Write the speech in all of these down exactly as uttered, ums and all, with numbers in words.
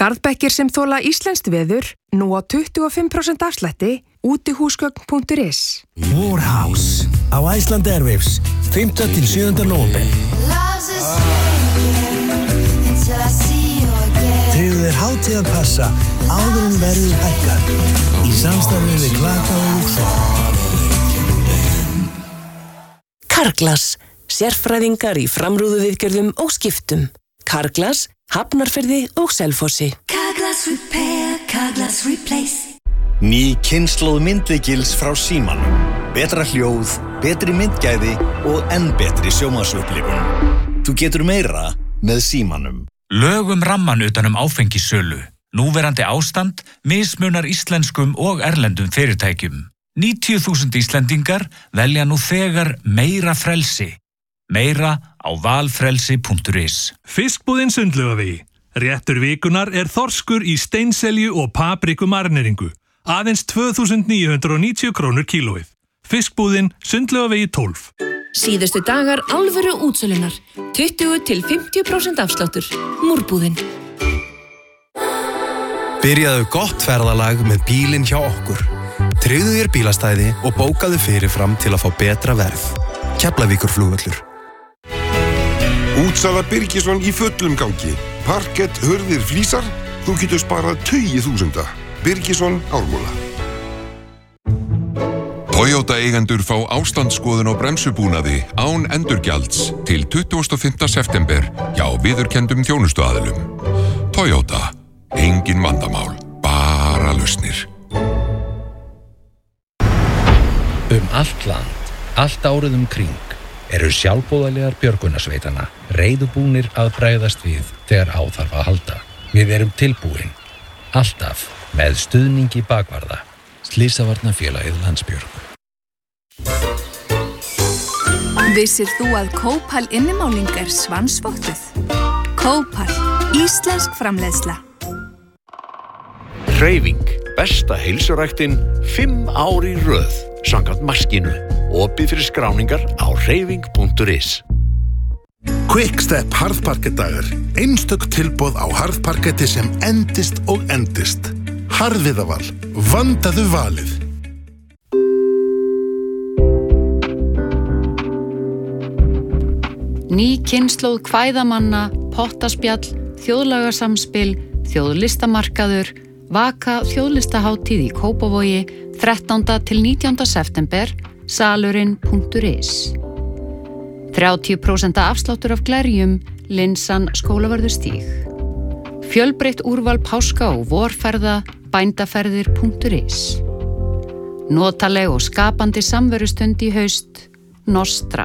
Garðbekkir sem þola íslenskt veður, nú á tuttugu og fimm prósent afslætti, útihúsgögn punktur is. Warhouse á Iceland Airwaves, fimmta til sjöunda nóvember. Tryggðu þér hátíðarpassa áður en verður hækkar í samstarfi við Klaka og Luxor. Carglass, sérfræðingar í framrúðuviðgerðum og skiptum. Carglass, Hafnarfirði og Selfossi. Carglass Repair, Carglass Replace. Ný kynslóð myndlíkils frá Símanum. Betra hljóð, betri myndgæði og enn betri sjónvarpsupplifun. Þú getur meira með Símanum. Lögum ramman utanum áfengissölu. Núverandi ástand mismunar íslenskum og erlendum fyrirtækjum. níutíu þúsund Íslendingar velja nú þegar meira frelsi. Meira á valfrelsi punktur is. Fiskbúðin Sundlaugavegi. Réttur vikunar er þorskur í steinselju og papriku marineringu. Aðeins tvö þúsund níu hundruð og níutíu krónur kílóið. Fiskbúðin Sundlaugavegi tólf. Síðustu dagar alvöru útsölunar. tuttugu til fimmtíu prósent afsláttur. Múrbúðin. Byrjaðu gott ferðalag með bílinn hjá okkur. Tryggðu þér bílastæði og bókaðu fyrirfram til að fá betra verð. Keflavíkurflugvöllur. Útsala Birgisson í fullum gangi. Parkett, hurðir, flísar. Þú getur sparað tugi þúsunda. Birgisson Ármúla. Toyota eigendur fá ástandsskoðun á bremsubúnaði án endurgjalds til tuttugasta og fimmta september hjá viðurkenndum þjónustuaðilum. Toyota. Engin vandamál. Bara lausnir. Um allt land, allt árið um kring, eru sjálfboðaliðar björgunarsveitanna reiðubúnir að bregðast við þegar á þarf að halda. Við erum tilbúin, alltaf með stuðningi bakvarða. Slysavarnafélagið Landsbjörg. Vissir þú að Kópal innimáling er svansvottuð? Kópal, íslensk framleiðsla. Hreyfing, besta heilsuræktin, fimm ár í röð, samkvæmt maskínu. Opið fyrir skráningar á hreyfing punktur is. Quickstep harðparkettdagar. Einstök tilboð á harðparketti sem endist og endist. Harðviðaval. Vandaðu valið. Ný kynslóð kvæðamanna, pottaspjall, þjóðlagasamspil, þjóðlistamarkaður, Vaka þjóðlistahátíð í Kópavogi, þrettánda til nítjánda september, salurinn punktur is. þrjátíu prósent afsláttur af glerjum, linsan Skólavörðustíg. Fjölbreytt úrval páska og vorferða, bændaferðir punktur is. Notaleg og skapandi samverustund í haust, Nostra.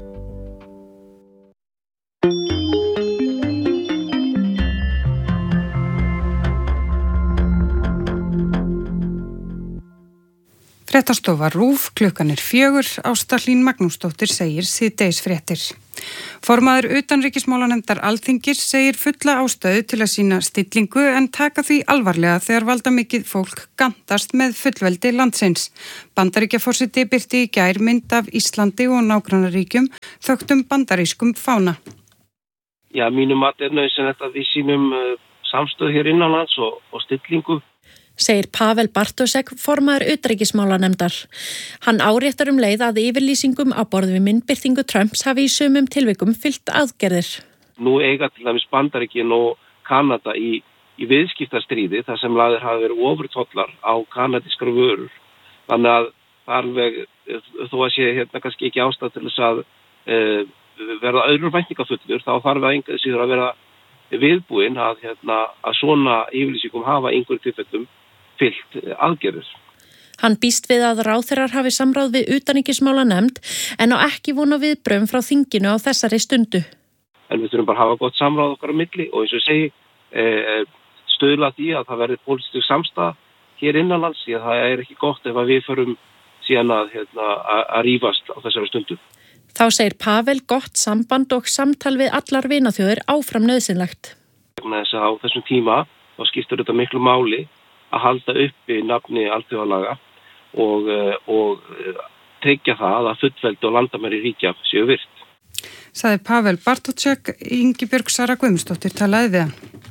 Fréttastofa RÚV, klukkan er fjögur, Ásta Hlín Magnúsdóttir segir síðdegisfréttir. Formaður utanríkismálanefndar Alþingis segir fulla ástæðu til að sýna stillingu en taka því alvarlega þegar valdamikið fólk gantast með fullveldi landsins. Bandaríkjaforseti birti í gær mynd af Íslandi og nágrannaríkjum þöktum bandarískum fána. Já, mínum mat er nauðsynlegt að við sýnum uh, samstöð hér innanlands og, og stillingu. Segir Pavel Bartosek, formaður utanríkismálanefndar. Hann áréttar um leið að yfirlýsingum á borð við myndbirtingu Trumps hafi í sumum tilvikum fylgt aðgerðir. Nú eiga til dæmis Bandaríkin og Kanada í, í viðskiptastríði þar sem lagðir hafa verið ofurtollar á kanadískar vörur. Þannig að alveg, þó að sé hérna kannski ekki ástæð til þess að e, verða öðrum væntingafullur, þá þarf að enga síður að vera viðbúin að, hérna, að svona yfirlýsingum hafa einhver tilfellum fyllt aðgerðir. Hann býst við að ráðherrar hafi samráð við utanríkismálanefnd en á ekki vona viðbrögðum frá þinginu á þessari stundu. En við þurfum bara að hafa gott samráð okkar á milli og eins og segi e, stöðla því að það verði pólitísk samstaða hér innanlands því að það er ekki gott ef að við förum síðan að, hérna, að, að rífast á þessari stundu. Þá segir Pavel gott samband og samtal við allar vinaþjóðir áfram nauðsynlegt. Þess að á þessum tíma þá skiptir þetta miklu máli að halda uppi nafni alþjóðalaga og, og tryggja það að fullveldi og landamæri ríkja séu virt. Sagði Pavel Bartosek, Ingibjörg Sara Guðmundsdóttir talaði við hann.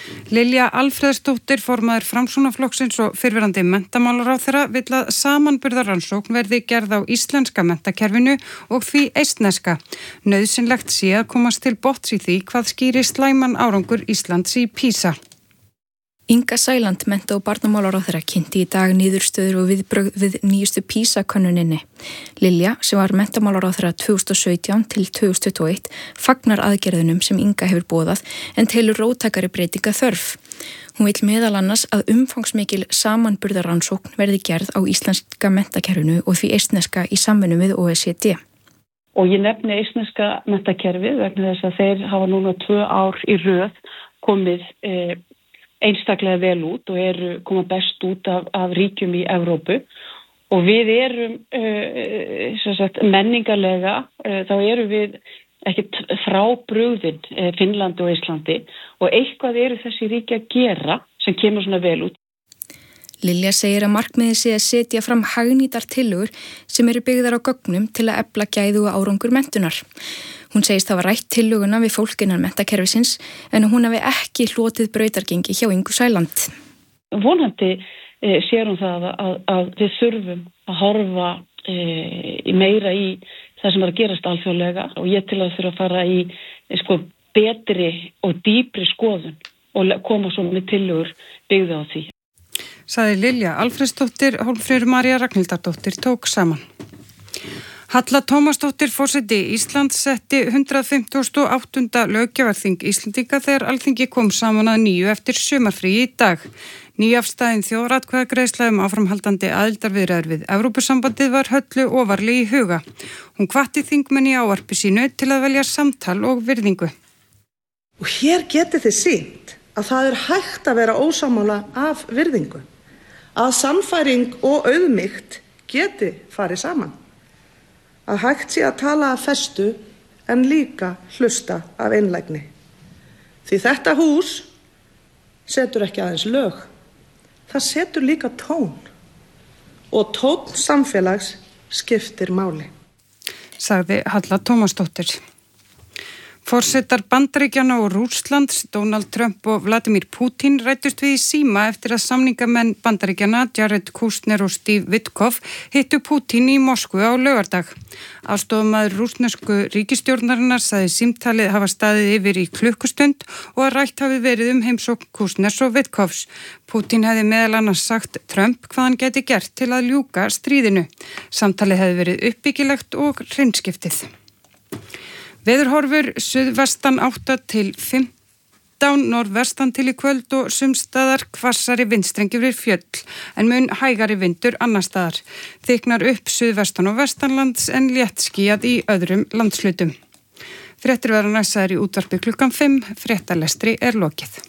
Lilja Alfreðsdóttir, formaður Framsóknarflokksins og fyrrverandi menntamálaráðherra, vill að samanburðarrannsókn verði gerð á íslenska menntakerfinu og því eistneska. Nauðsynlegt sé að komast til botns í því hvað skýri slæman árangur Íslands í PISA. Inga Sæland, mennta- og barnamálaráðherra, kynnti í dag niðurstöður og viðbrögð við nýjustu PISA-könnuninni. Lilja, sem var menntamálaráðherra tvö þúsund og sautján til tvö þúsund tuttugu og eitt, fagnar aðgerðunum sem Inga hefur boðað en telur róttækari breytinga þörf. Hún vill meðal annars að umfangsmikil samanburðarrannsókn verði gerð á íslenska menntakerfinu og því eistneska í samvinnu við O E C D. Og ég nefni eistneska menntakerfið vegna þess að þeir hafa núna tvö ár í röð komið eh, einstaklega vel út og eru koma best út af, af ríkjum í Evrópu og við erum uh, sagt, menningarlega uh, þá erum við ekkert frábrugðin uh, Finnlandi og Íslandi og eitthvað eru þessi ríki að gera sem kemur svona vel út. Lilja segir að markmiðið sé að setja fram hagnýtar tillögur sem eru byggðar á gögnum til að efla gæðu og árangur menntunar. Hún segist hafa rætt tillöguna við fólk innan menntakerfisins en hún hafi ekki hlotið brautargengi hjá Ingu Sæland. Vonandi e, sér hún það að, að, að við þurfum að horfa e, meira í það sem er að gerast alþjóðlega og ég til að þurfa að fara í e, sko, betri og dýpri skoðun og koma svo með tillögur byggða á því. Sagði Lilja Alfreðsdóttir, Hólmfríður María Ragnhildardóttir tók saman. Halla Tómasdóttir, forseti Íslands, setti hundrað fimmtugasta og áttunda löggjafarþing Íslendinga þegar Alþingi kom saman að nýju eftir sumarfríi í dag. Nýafstæðin þjóðaratkvæðagreiðsla um áframhaldandi aðildarviðræður við Evrópusambandið var Höllu ofarlega í huga. Hún hvatti þingmenn í ávarpi sínu til að velja samtal og virðingu. Og hér getið þið sýnt að það er hægt að vera ósammála af virðingu. Að sannfæring og auðmýkt geti farið saman. Að hægt sé að tala af festu en líka hlusta af einlægni. Því þetta hús setur ekki aðeins lög, það setur líka tón og tón samfélags skiptir máli. Sagði Halla Tómasdóttir. Forsetar Bandaríkjanna og Rússlands, Donald Trump og Vladimir Putin ræddust við í síma eftir að samningamenn Bandaríkjanna, Jared Kushner og Steve Witkoff, hittu Putin í Moskvu á laugardag. Aðstoðarmaður rússnesku ríkisstjórnarinnar sagði símtalið hafa staðið yfir í klukkustund og að rætt hafi verið um heimsókn Kushners og Witkoffs. Putin hefði meðal annars sagt Trump hvað hann geti gert til að ljúka stríðinu. Samtalið hefði verið uppbyggilegt og hreinskiptið. Veðurhorfur suðvestan átta til fimmtán, norðvestan til í kvöld og sumstaðar hvassari vindstrengjur við fjöll, en mun hægari vindur annar staðar. Þyknar upp suðvestan og vestanlands en léttskýjað í öðrum landslutum. Fréttir verða næssaðar í útvarpi klukkan fimm, fréttalestri er lokið.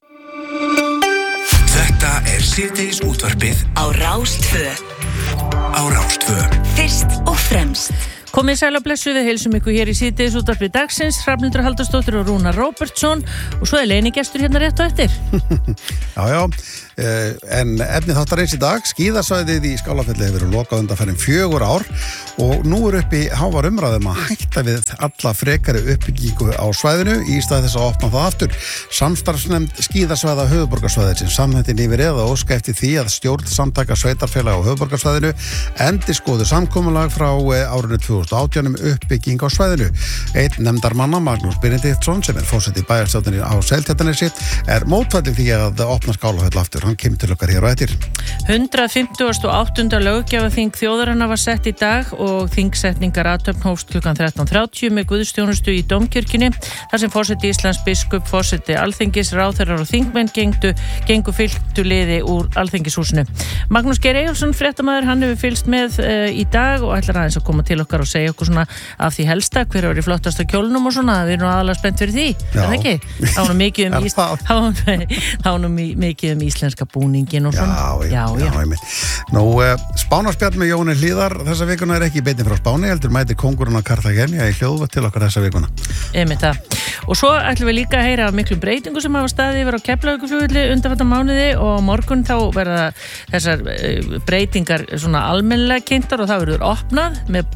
Þetta er síðdegis útvarpið á Rás tvö. Á Rás tvö. Fyrst og fremst. Komið sæl og blessu, við heilsum ykkur hér í síðdegis útvarpið dagsins, Hrafnhildur Halldórsdóttir og Rúnar Róbertsson og svo er leynigestur hérna rétt á eftir. Já, já, en efni þáttarins í dag, skíðasvæðið í Skálafelli hefur verið lokað undanfarin fjögur ár og nú er uppi hávar umræðum að hætta við alla frekari uppbyggingu á svæðinu í stað þess að opna það aftur. Samstarfsnefnd skíðasvæða höfuðborgarsvæðisins samhentin yfir eða óska eftir því að stjórn samtaka sveitarfélaga á höfuðborgarsvæðinu endurskoði samkomulag frá árinu tvö þúsund og átján um uppbygging á svæðinu. Einn nefndarmanna, Magnús Benediktsson, sem er forseti bæjarstjórnar á Seltjarnarnesi, er mótfallinn því að opna Skálafell aftur. Hann kemur til okkar hér á eftir. hundrað fimmtugasta og áttunda löggjafarþing þjóðarinnar var sett í dag og þingsetningar athöfn hófst klukkan þrettán þrjátíu með guðsþjónustu í Dómkirkjunni, þar sem forseti Íslands biskup, forseti Alþingis, ráðherrar og þingmenn gengdu, gengu fylgtu liði úr Alþingishúsinu. Magnús Geir Eyjólfsson, fréttamaður, hann hefur fylgst með uh, í dag og ætlar aðeins að koma til okkar og segja okkur svona af því helsta, hver er í flottasta kjólnum og svona, við erum aðalega spennt fyrir því, er það ekki? Þá er mikið um, ís... mikið um íslenska búningin og svona. Já, já, já. já Nú, uh, Spánarspjall með Jóni Hlíðar þessa vikuna er ekki beinni frá Spáni, heldur mæti kóngurinn á Cartagena í hljóðvöld til okkar þessa vikuna. Einmitt það. Og svo ætlum við líka að heyra af miklu breytingu sem hafa staðið yfir á Keflavíkurflugvelli undanfarna mánuði og morgun þá verða þessar breytingar svona almennilega kynntar og það verður opnað með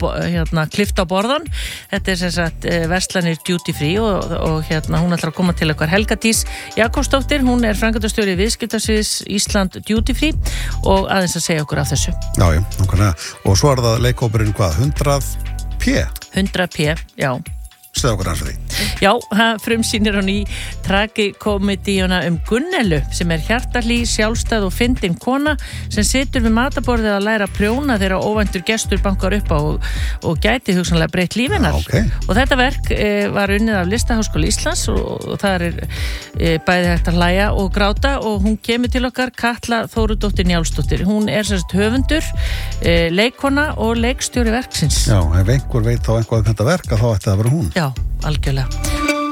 hérna klift á borðan. Þetta er sem sagt verslanir duty free og, og hérna hún ætlar að koma til okkar. Helga Dís Jakobsdóttir, hún er framkvæmdastjóri viðskiptasviðs Ísland duty free og aðeins að segja okkur af þessu. Já, já, nákvæmlega. Og svo er það leikhópurinn hvað, hundrað P? hundrað P, já. Segðu okkur hans því. Já, það frumsýnir hann í tragikomedíuna um Gunnelu sem er hjartarlý, sjálfstæð og fyndin kona sem situr við mataborðið að læra að prjóna þegar óvæntur gestur bankar upp á og, og gæti hugsanlega breytt lífinar. Okay. Og þetta verk e, var unnið af Listaháskóla Íslands og, og það er e, bæði hægt að hlæja og gráta og hún kemur til okkar Katla Þórudóttir Njálsdóttir. Hún er sérst höfundur, e, leikkona og leikstjóri verksins. Já, ef einhver veit þá einhvað um þetta verk þá ætti það að vera hún. Já, algjörlega.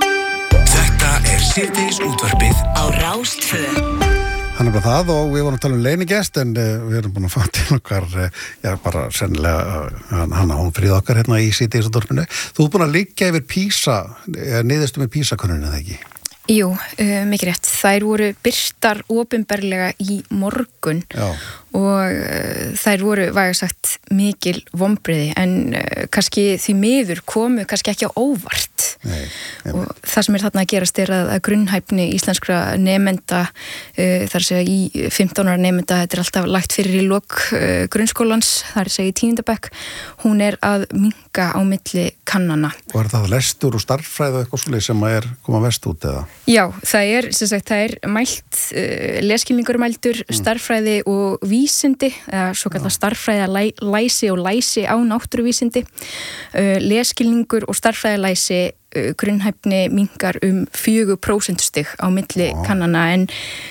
Þetta er síðdeis útvarpið á Rás tvö. Hann er bara það og við vorum að tala um leinigest en uh, við erum búin að fá til okkar uh, já, bara sennilega uh, hann hún frið okkar hérna í síðdeis útvarpinu. Þú er búin að liggja yfir PISA, uh, niðurstu með PISA-könnunni, eða ekki? Jú, uh, mikið rétt. Þær voru birtar opinberlega í morgun. Já. Og uh, þær voru, vægast sagt, mikil vonbrigði en uh, kannski því miður komu kannski ekki á óvart. Nei, og það sem er þarna að gerast er að, að grunnhæfni íslenskra nemenda uh, þar segja í fimmtán ára nemenda, þetta er alltaf lagt fyrir í lok uh, grunnskólans, það er að segja í tíunda bekk, hún er að minnka á milli kannana. Og er það lestur og starffræði og eitthvað svolítið sem er koma vest út eða? Já, það er, sem sagt, það er mælt, uh, leskilningur mældur, mm. starffræði og vísindi, eða svo kallar starffræði læ, læsi og læsi á náttúruvísindi, uh, leskilningur og starffræði læsi grunnhæfni minnkar um fjögur prósentustig á milli oh. kannana en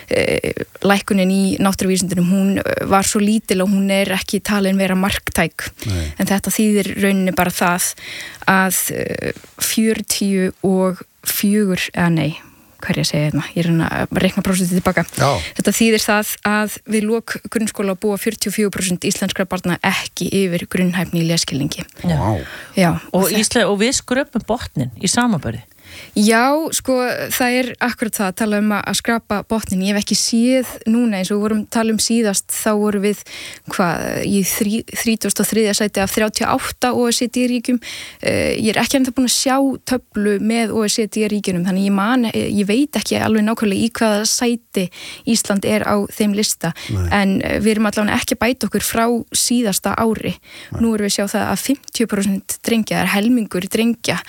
uh, lækkunin í náttúruvísindunum hún var svo lítil og hún er ekki talin vera marktæk. Nei. En þetta þýðir rauninni bara það að uh, fjörutíu og fjögur, eða nei hverja segja hérna, ég er hérna að reikna prósentið tilbaka. Já. Þetta þýðir það að við lok grunnskóla búa fjörutíu og fjögur prósent íslenskra barna ekki yfir grunnhæfni í leskilningi. Wow. Já. Og, og, Ísla, og við skröpum botnin í samanbörði. Já, sko, það er akkurat það að tala um að skrapa botnin. Ég hef ekki séð núna eins og við vorum tala um síðast, þá voru við hvað, í þrítugasta og þriðja sæti af þrjátíu og átta O E C D-ríkjum. Ég er ekki ennþá búin að sjá töflu með O E C D-ríkjunum, þannig ég man, ég veit ekki alveg nákvæmlega í hvaða sæti Ísland er á þeim lista. Nei. En við erum allavega ekki að bæta okkur frá síðasta ári. Nei. Nú erum við að sjá það að fimmtíu prósent drengja, er helmingur drengja,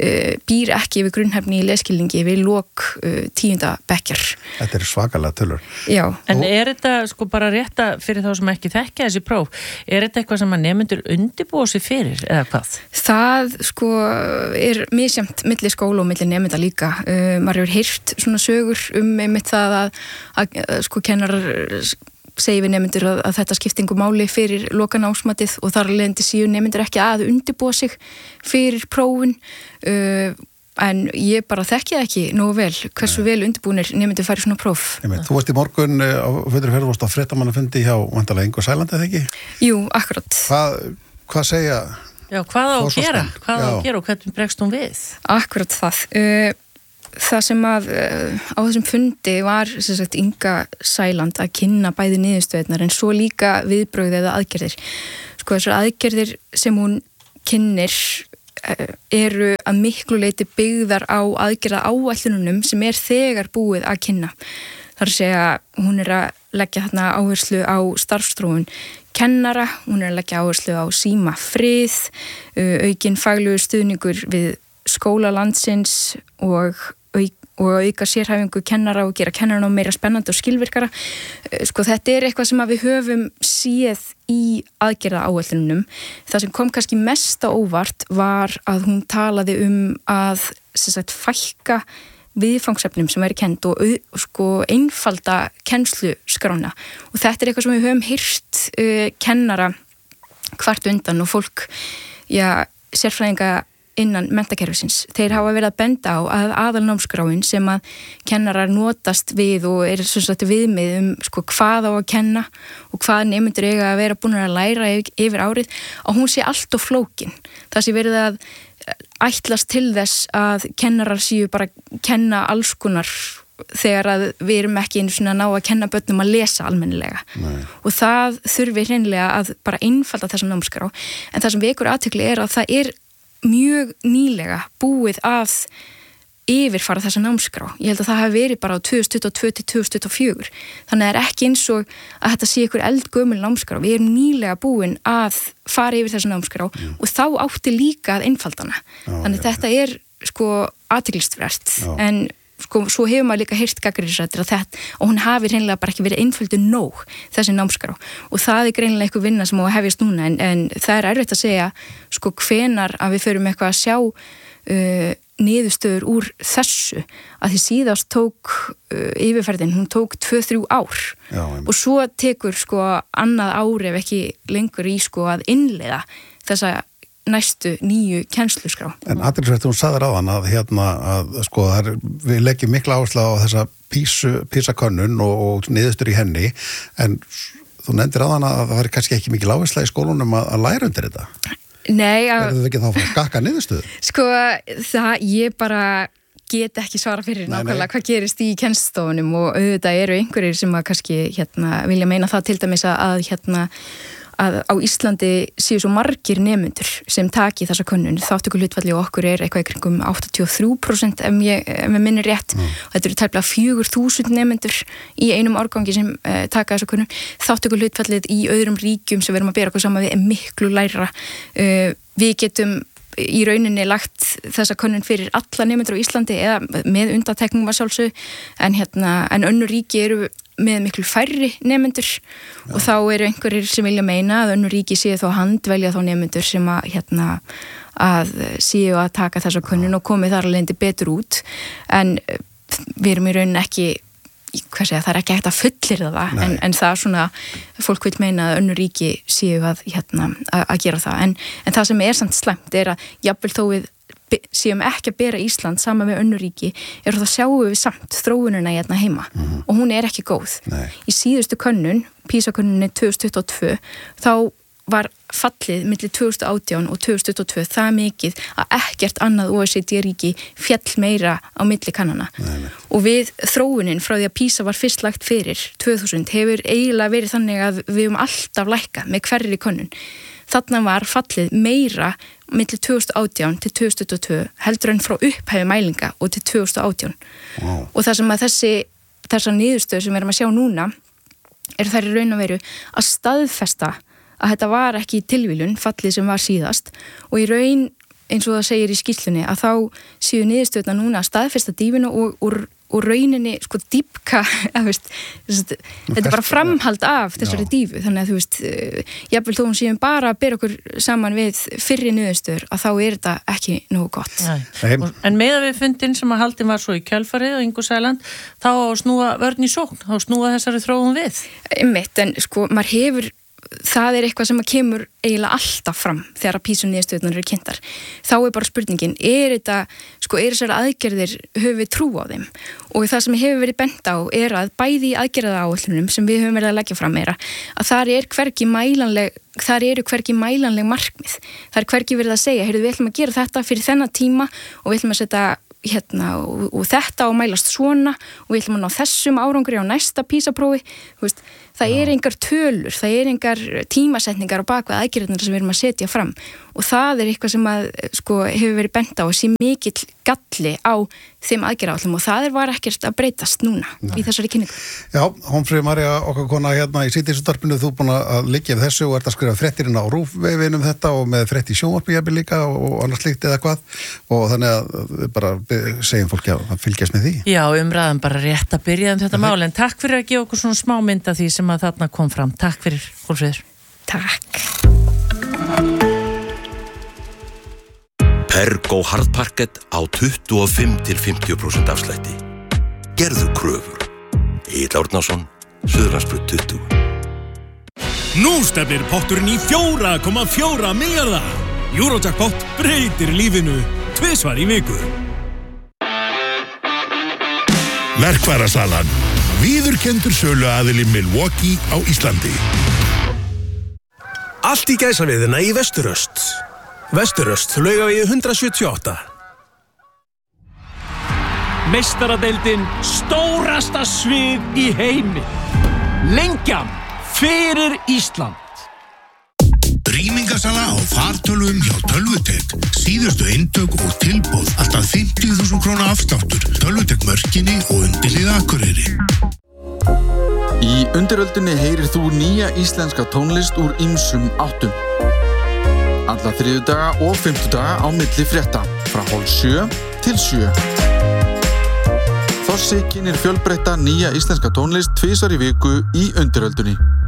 býr ekki við grunnhæfni í leskilningi við lok uh, tíunda bekkjar. Þetta er svakalega tölur. Já. En er þetta sko bara rétta fyrir þá sem ekki þekkja þessi próf, er þetta eitthvað sem að nemendur undirbúa sig fyrir eða hvað? Það sko er misjæmt milli skóla og milli nemenda líka. Uh, maður hefur heyrt svona sögur um einmitt það að, að, að sko kennarar segi við nemendur að, að þetta skiptingu máli fyrir lokanámsmatið og þar leðandi síu nemendur ekki að undirbúa sig fyrir prófun uh, en ég bara þekki það ekki nógu vel hversu Nei. vel undirbúinir nemendur færi svona próf. Nefnir, þú varst í morgun á fyrir ferðurvost á fréttamannafundi hjá vantarlega Ingo Sælandi, eða ekki? Jú, akkurat. Hvað, hvað segja? Já, hvað á að gera? Hvað á að gera og hvernig bregst hún við? Akkurat það. Það sem að á þessum fundi var sem sagt Inga Sæland að kynna bæði niðurstöðunar en svo líka viðbrögð eða aðgerðir. Sko þessar aðgerðir sem hún kynnir eru að miklu leyti byggðar á aðgerða áætlunum sem er þegar búið að kynna. Það er að segja, hún er að leggja þarna áherslu á starfsþróun kennara, hún er að leggja áherslu á síma frið, aukin faglegur stuðningur við skóla landsins og auk og auka sérhæfingu kennara og gera kennarana meira spennandi og skilvirkara. Sko þetta er eitthvað sem að við höfum séð í aðgerða áætlunum. Það sem kom kannski mest á óvart var að hún talaði um að sem sagt, fækka viðfangsefnum sem er kennt og, og sko einfalda kennsluskrána. Og þetta er eitthvað sem við höfum heyrt uh, kennara hvart undan og fólk, já, sérfræðinga innan menntakerfisins. Þeir hafa verið að benda á að aðalnámskráin sem að kennarar notast við og er svona viðmið um sko, hvað á að kenna og hvað nemendur eiga að vera búin að læra yfir árið, að hún sé allt of flókin. Það sé verið að ætlast til þess að kennarar séu bara að kenna alls konar þegar að við erum ekki einu svona að ná að kenna börnum að lesa almennilega. Nei. Og það þurfi hreinlega að bara einfalda þessum námskrá. En það sem vekur athygli er að það er mjög nýlega búið að yfirfara þessa námskrá. Ég held að það hafi verið bara á tvö þúsund tuttugu og tvö til tvö þúsund tuttugu og fjögur. Þannig að það er ekki eins og að þetta sé ykkur eldgömul námskrá. Við erum nýlega búin að fara yfir þessa námskrá mm. og þá átti líka að einfaldana. Já, Þannig að þetta er sko athyglisvert. En sko svo hefur maður líka heyrt gagnrýnisraddir að þetta og hún hafi hreinlega bara ekki verið einföldu nóg þessi námskrá. Og það er greinilega eitthvað vinna sem á að hefjast núna en, en það er erfitt að segja sko hvenar að við förum eitthvað að sjá uh, niðurstöður úr þessu að því síðast tók uh, yfirferðin, hún tók tvö til þrjú ár Já, og svo tekur sko annað ár ef ekki lengur í sko að innleiða þessa næstu nýju kennsluskrá. En athyglisvert hún sagði ráðan að hérna að sko þar, við leggjum mikla áherslu á þessa PISA-könnun og, og niðurstöður í henni en þú nefndir ráðan að það var kannski ekki mikil áhersla í skólunum að, að læra undir þetta. Nei, að... Er þetta ekki þá að skakka niðurstöðu? Sko, það, ég bara get ekki svara fyrir nei, nákvæmlega nei. Hvað gerist í kennslustofunum og auðvitað eru einhverjir sem að kannski hérna, vilja meina það til dæmis að hérna að á Íslandi séu svo margir nemendur sem taki þessa könnun. Þátttökuhlutfalli og okkur er eitthvað í kringum áttatíu og þrjú prósent ef ég, ef ég minni rétt mm. og þetta eru tæplega fjögur þúsund nemendur í einum árgangi sem uh, taka þessa könnun. Þátttökuhlutfallið í öðrum ríkjum sem við erum að bera okkur saman við er miklu lægra. Uh, við getum í rauninni lagt þessa könnun fyrir alla nemendur á Íslandi eða með undantekningum að sjálfsög en, hérna, en önnur ríki eru með miklu færri nemendur Já. Og þá eru einhverjir sem vilja meina að önnur ríki séu þá handvelja þá nemendur sem að, hérna, að séu að taka þessa könnun og komið þar alveg betur út en við erum í rauninni ekki hvað segja, það er ekki hægt að fullyrða það en, en það er svona, fólk vil meina að önnur ríki séu að, hérna, að, að gera það en, en það sem er samt slæmt er að jafnvel þó við séum ekki að bera Ísland saman með önnur ríki er það sjáum við samt þróunina hérna heima mm-hmm. og hún er ekki góð. Nei. Í síðustu könnun, PISA-könnunni tvö þúsund tuttugu og tvö þá var fallið milli tvö þúsund og átján og tvö þúsund tuttugu og tvö það mikið að ekkert annað O E C D-ríki fjall meira á milli kannana. Nei, nei. Og við þróunin frá því að PISA var fyrst lagt fyrir tvö þúsund hefur eiginlega verið þannig að við höfum alltaf lækkað með hverri könnun. Þarna var fallið meira milli tvö þúsund og átján til tvö þúsund tuttugu og tvö heldur en frá upphæfi mælinga og til tvö þúsund og átján. Wow. Og það sem að þessi þessa niðurstöðu sem við erum að sjá núna er þær í raun og veru að staðfesta að þetta var ekki tilviljun, fallið sem var síðast og í raun, eins og það segir í skýrslunni, að þá séu niðurstöðuna núna að staðfesta dýfinu og, og, og rauninni, sko, dýpka, að, veist, þetta er bara framhald af þessari dýfu, þannig að þú veist, jafnvel þó hún séum bara að bera okkur saman við fyrri niðurstöður, að þá er þetta ekki nógu gott. Og, en meða við fundin sem að haldin var svo í kjölfarið og Ingu Sæland, þá á snúa vörn í sókn, þá snúa þessari þróun við. Einmitt, en sko, maður hefur það er eitthvað sem að kemur eiginlega alltaf fram þegar að PISA-niðurstöðurnar eru kynntar. Þá er bara spurningin, er þetta, sko, er þessar aðgerðir, höfum við trú á þeim? Og það sem hefur verið bent á er að bæði í aðgerðaáætlunum sem við höfum verið að leggja fram meira, að þar er hvergi mælanleg, þar eru hvergi mælanleg markmið. Það er hvergi verið að segja, heyrðu, við ætlum að gera þetta fyrir þennan tíma og við ætlum að setja hérna og, og þetta og mælast svona og við ætlum að ná þessum árangri á næsta PISA-prófi, þú veist, það er engar tölur, það er engar tímasetningar á bakvið aðgerðirnar sem við erum að setja fram og það er eitthvað sem að, sko, hefur verið bent á og sé mikill galli á þeim aðgerðaáætlunum og það er var ekkert að breytast núna Nei. Í þessari kynningu. Já, Hólmfríður María, okkar kona hérna í Síðdegisútvarpinu, þú búin að liggja við þessu og ert að skrifa fréttirinn á RÚV-vefinn um þetta og með frétt í sjónvarpi jafnvel líka og annars slíkt eða hvað og þannig að við bara segjum fólki að fylgjast með því. Já, umræðan bara rétt að byrja um þetta mál en takk fyrir að gefa okkur svona smá mynd af því sem að þarna kom fram. Takk fyrir, Hólmfríður. Takk. Pergo Hardparkett á tuttugu og fimm til fimmtíu prósent afslætti. Gerðu kröfur. Egill Árnason, Suðurlandsbraut tuttugu. Nú stefnir potturinn í fjóra komma fjóra milljarða. Eurojackpot breytir lífinu tvisvar í viku. Verkfærasalan. Viðurkenndur söluaðili Milwaukee á Íslandi. Allt í gæsaviðina í Vesturöst. Vesturöst, Laugavegi hundrað sjötíu og átta. Meistaradeildin stórasta svið í heimi. Lengjan fyrir Ísland. Rýmingasala á fartölvum hjá Tölvutek. Síðustu eintök og tilboð alltaf fimmtíu þúsund króna afsláttur. Tölvutek Mörkinni og Undirhlíð Akureyri. Í undiröldinni heyrir þú nýja íslenska tónlist úr ýmsum áttum. Alla þriðjudaga og fimmtudaga á milli frétta, frá hálf sjö til sjö. Þossi kynnir fjölbreytta nýja íslenska tónlist tvisvar í viku í undiröldinni.